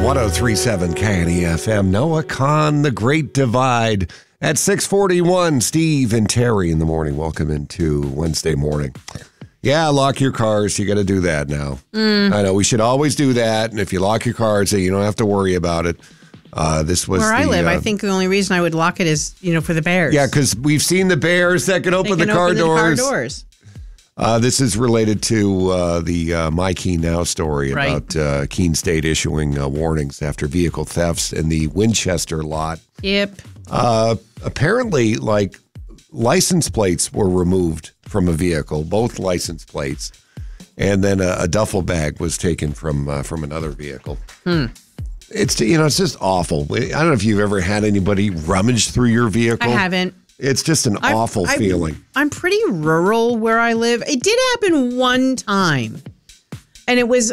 103.7 KNEFM. Noah Kahn, The Great Divide. At 6:41, Steve and Terry in the morning. Welcome into Wednesday morning. Yeah, lock your cars. You got to do that now. I know we should always do that. And if you lock your cars, you don't have to worry about it. This was where I live. I think the only reason I would lock it is, for the bears. Yeah, because we've seen the bears that can open the car doors. This is related to the My Keene Now story about Keene State issuing warnings after vehicle thefts in the Winchester lot. Yep. Apparently, license plates were removed from a vehicle, both license plates, and then a duffel bag was taken from another vehicle. It's just awful. I don't know if you've ever had anybody rummage through your vehicle. I haven't. It's just an awful feeling. I'm pretty rural where I live. It did happen one time, and it was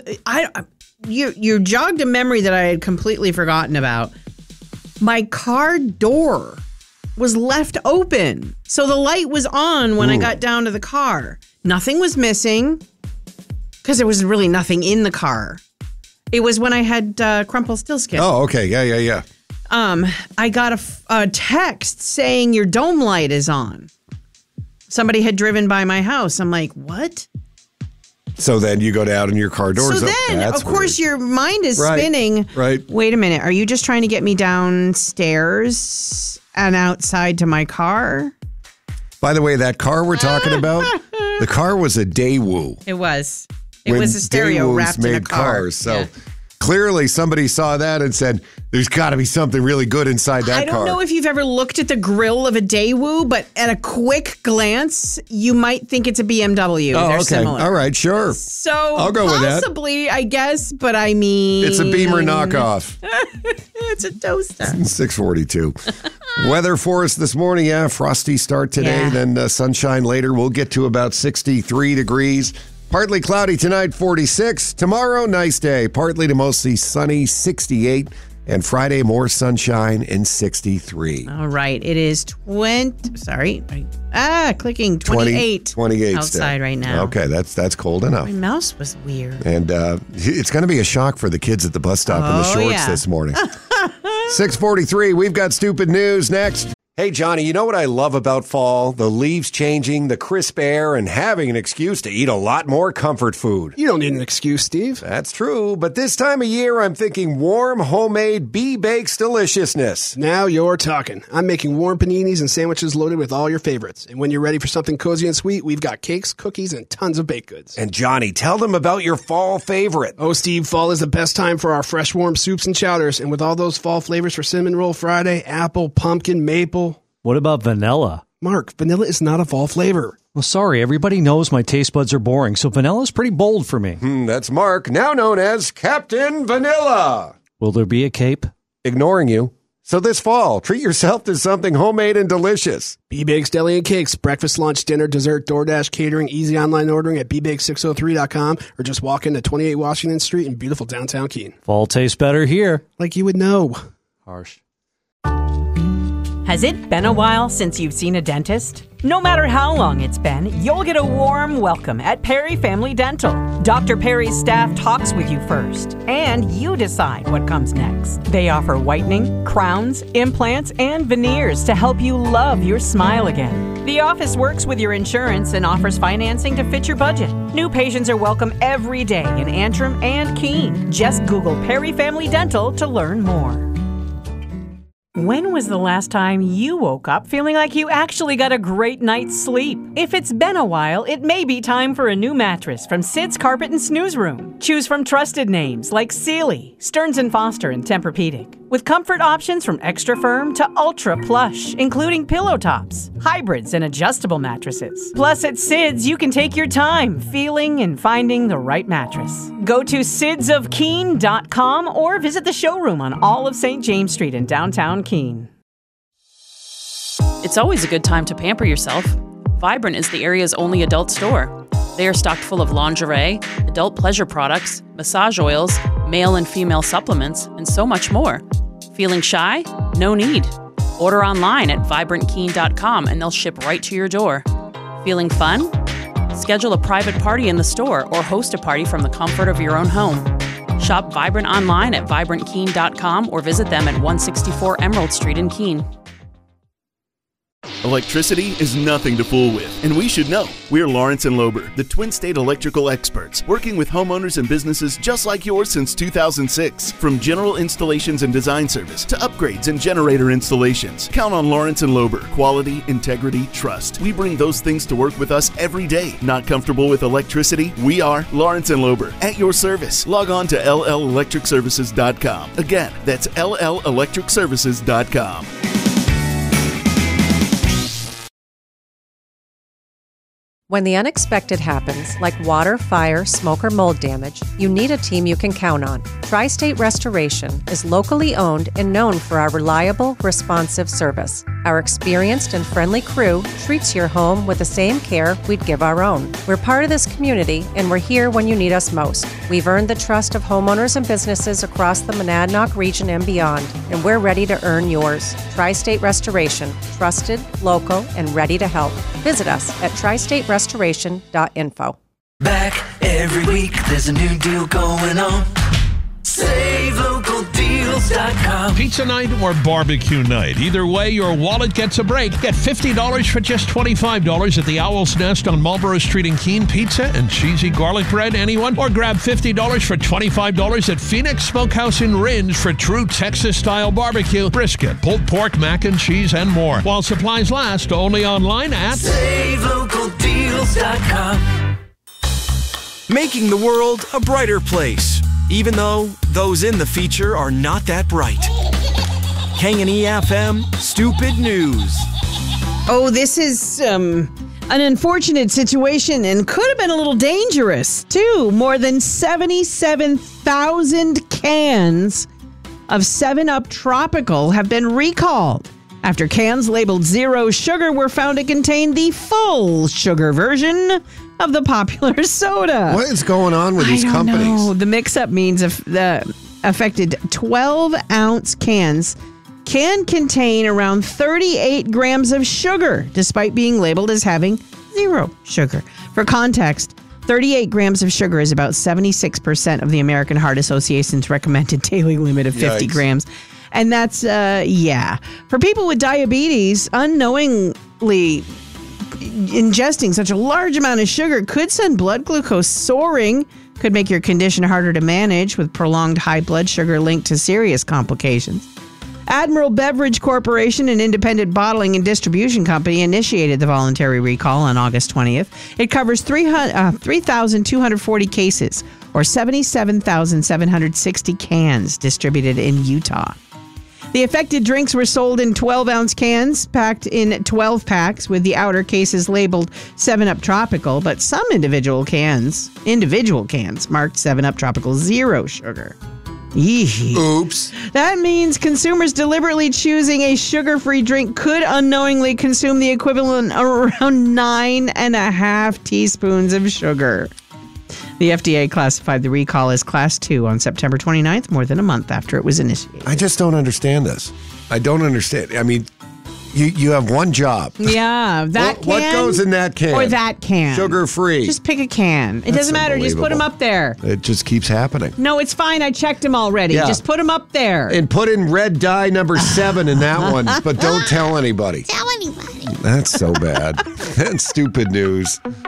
you jogged a memory that I had completely forgotten about. My car door was left open, so the light was on when I got down to the car. Nothing was missing because there was really nothing in the car. It was when I had Crumpelstiltskin. Oh, okay, yeah. I got a text saying your dome light is on. Somebody had driven by my house. I'm like, what? So then you go down and your car door's open. So then, of course, your mind is spinning. Right. Wait a minute. Are you just trying to get me downstairs and outside to my car? By the way, that car we're talking about, the car was a Daewoo. It was. It was a stereo Daewoo's wrapped in a car. Cars, so clearly somebody saw that and said, there's got to be something really good inside that car. I don't know if you've ever looked at the grill of a Daewoo, but at a quick glance, you might think it's a BMW. Oh, They're okay. similar. All right, sure. So I'll go with that. Possibly, I guess, but I mean... It's a Beamer knockoff. It's a toaster. 6:42. Weather for us this morning, frosty start today, then sunshine later. We'll get to about 63 degrees. Partly cloudy tonight, 46. Tomorrow, nice day. Partly to mostly sunny, 68. And Friday, more sunshine and 63. All right. It is 28. 28 outside right now. Okay, that's cold enough. My mouse was weird. And it's going to be a shock for the kids at the bus stop in the shorts this morning. 6:43, we've got stupid news next. Hey, Johnny, you know what I love about fall? The leaves changing, the crisp air, and having an excuse to eat a lot more comfort food. You don't need an excuse, Steve. That's true, but this time of year, I'm thinking warm, homemade B-Bakes deliciousness. Now you're talking. I'm making warm paninis and sandwiches loaded with all your favorites. And when you're ready for something cozy and sweet, we've got cakes, cookies, and tons of baked goods. And Johnny, tell them about your fall favorite. Oh, Steve, fall is the best time for our fresh, warm soups and chowders. And with all those fall flavors for Cinnamon Roll Friday, apple, pumpkin, maple... What about vanilla? Mark, vanilla is not a fall flavor. Well, sorry, everybody knows my taste buds are boring, so vanilla's pretty bold for me. That's Mark, now known as Captain Vanilla. Will there be a cape? Ignoring you. So this fall, treat yourself to something homemade and delicious. B-Bakes Deli and Cakes, breakfast, lunch, dinner, dessert, DoorDash, catering, easy online ordering at bbake603.com or just walk into 28 Washington Street in beautiful downtown Keene. Fall tastes better here. Like you would know. Harsh. Has it been a while since you've seen a dentist? No matter how long it's been, you'll get a warm welcome at Perry Family Dental. Dr. Perry's staff talks with you first, and you decide what comes next. They offer whitening, crowns, implants, and veneers to help you love your smile again. The office works with your insurance and offers financing to fit your budget. New patients are welcome every day in Antrim and Keene. Just Google Perry Family Dental to learn more. When was the last time you woke up feeling like you actually got a great night's sleep? If it's been a while, it may be time for a new mattress from Sid's Carpet and Snooze Room. Choose from trusted names like Sealy, Stearns & Foster, and Tempur-Pedic. With comfort options from extra firm to ultra plush, including pillow tops, hybrids, and adjustable mattresses. Plus, at Sid's, you can take your time feeling and finding the right mattress. Go to sidsofkeene.com or visit the showroom on all of St. James Street in downtown Keene. It's always a good time to pamper yourself. Vibrant is the area's only adult store. They are stocked full of lingerie, adult pleasure products, massage oils, male and female supplements, and so much more. Feeling shy? No need. Order online at vibrantkeene.com and they'll ship right to your door. Feeling fun? Schedule a private party in the store or host a party from the comfort of your own home. Shop Vibrant online at vibrantkeen.com or visit them at 164 Emerald Street in Keene. Electricity is nothing to fool with, and we should know. We're Lawrence and Lober, the Twin State electrical experts, working with homeowners and businesses just like yours since 2006. From general installations and design service to upgrades and generator installations, count on Lawrence and Lober. Quality, integrity, trust. We bring those things to work with us every day. Not comfortable with electricity? We are Lawrence and Lober, at your service. Log on to LLElectricServices.com. Again, that's LLElectricServices.com. When the unexpected happens, like water, fire, smoke, or mold damage, you need a team you can count on. Tri-State Restoration is locally owned and known for our reliable, responsive service. Our experienced and friendly crew treats your home with the same care we'd give our own. We're part of this community, and we're here when you need us most. We've earned the trust of homeowners and businesses across the Monadnock region and beyond, and we're ready to earn yours. Tri-State Restoration, trusted, local, and ready to help. Visit us at tristaterestoration.info. Back every week, there's a new deal going on. SaveLocalDeals.com. Pizza night or barbecue night. Either way, your wallet gets a break. Get $50 for just $25 at the Owl's Nest on Marlborough Street in Keene. Pizza and cheesy garlic bread, anyone? Or grab $50 for $25 at Phoenix Smokehouse in Ringe for true Texas-style barbecue. Brisket, pulled pork, mac and cheese, and more. While supplies last, only online at SaveLocalDeals.com. Making the world a brighter place, even though those in the feature are not that bright. K&E FM Stupid News. Oh, this is an unfortunate situation and could have been a little dangerous, too. More than 77,000 cans of 7-Up Tropical have been recalled after cans labeled zero sugar were found to contain the full sugar version of the popular soda. What is going on with these companies? Know. The mix-up means the affected 12-ounce cans can contain around 38 grams of sugar, despite being labeled as having zero sugar. For context, 38 grams of sugar is about 76% of the American Heart Association's recommended daily limit of 50 grams. And that's, For people with diabetes, unknowingly ingesting such a large amount of sugar could send blood glucose soaring, could make your condition harder to manage, with prolonged high blood sugar linked to serious complications. Admiral Beverage Corporation, an independent bottling and distribution company, initiated the voluntary recall on August 20th. It covers 3,240 cases, or 77,760 cans distributed in Utah. The affected drinks were sold in 12-ounce cans, packed in 12 packs, with the outer cases labeled 7-Up Tropical, but some individual cans marked 7-Up Tropical Zero Sugar. Eee. Oops. That means consumers deliberately choosing a sugar-free drink could unknowingly consume the equivalent of around 9.5 teaspoons of sugar. The FDA classified the recall as Class 2 on September 29th, more than a month after it was initiated. I just don't understand this. I don't understand. I mean, you have one job. Yeah, that can. What goes in that can? Or that can. Sugar-free. Just pick a can. It doesn't matter. Just put them up there. It just keeps happening. No, it's fine. I checked them already. Yeah. Just put them up there. And put in red dye number 7 in that one, but don't tell anybody. Tell anybody. That's so bad. That's stupid news.